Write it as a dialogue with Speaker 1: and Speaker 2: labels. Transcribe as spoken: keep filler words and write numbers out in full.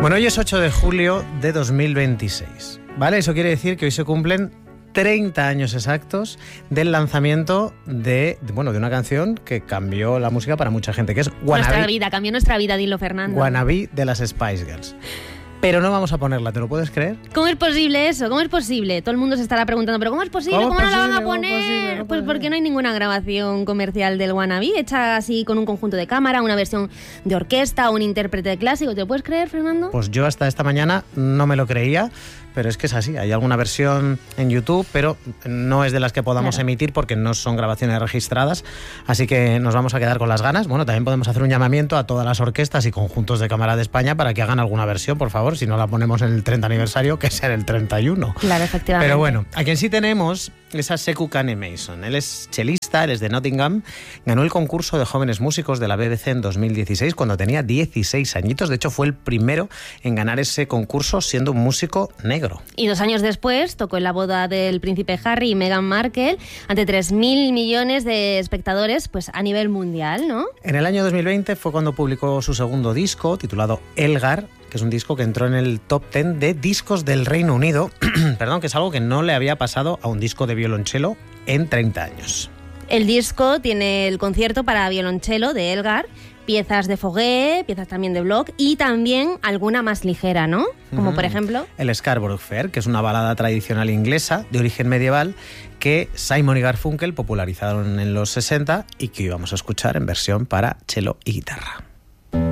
Speaker 1: Bueno, hoy es ocho de julio de dos mil veintiséis, ¿vale? Eso quiere decir que hoy se cumplen treinta años exactos del lanzamiento de, de, bueno, de una canción que cambió la música para mucha gente, que es Wannabe.
Speaker 2: Nuestra vida, cambió nuestra vida, dilo, Fernando.
Speaker 1: Wannabe de las Spice Girls. Pero no vamos a ponerla, ¿te lo puedes creer?
Speaker 2: ¿Cómo es posible eso? ¿Cómo es posible? Todo el mundo se estará preguntando, ¿pero cómo es posible? ¿Cómo, ¿Cómo no la van a poner? Posible, no pues porque no hay ninguna grabación comercial del Wannabe hecha así con un conjunto de cámara, una versión de orquesta, un intérprete clásico. ¿Te lo puedes creer, Fernando?
Speaker 1: Pues yo hasta esta mañana no me lo creía, pero es que es así. Hay alguna versión en YouTube, pero no es de las que podamos claro. emitir porque no son grabaciones registradas, así que nos vamos a quedar con las ganas. Bueno, también podemos hacer un llamamiento a todas las orquestas y conjuntos de cámara de España para que hagan alguna versión, por favor, si no la ponemos en el treinta aniversario, que sea en el treinta y uno.
Speaker 2: Claro, efectivamente.
Speaker 1: Pero bueno, a quien sí tenemos es a Sekou Kane Mason. Él es chelista, él es de Nottingham, ganó el concurso de jóvenes músicos de la B B C en dos mil dieciséis cuando tenía dieciséis añitos. De hecho, fue el primero en ganar ese concurso siendo un músico negro.
Speaker 2: Y dos años después tocó en la boda del príncipe Harry y Meghan Markle ante tres mil millones de espectadores pues a nivel mundial, ¿no?
Speaker 1: En el año dos mil veinte fue cuando publicó su segundo disco, titulado Elgar, que es un disco que entró en el top diez de discos del Reino Unido, perdón, que es algo que no le había pasado a un disco de violonchelo en treinta años.
Speaker 2: El disco tiene el concierto para violonchelo de Elgar, piezas de Foguet, piezas también de Bloch y también alguna más ligera, ¿no? Como mm. por ejemplo...
Speaker 1: El Scarborough Fair, que es una balada tradicional inglesa de origen medieval que Simon y Garfunkel popularizaron en los sesenta y que íbamos a escuchar en versión para cello y guitarra.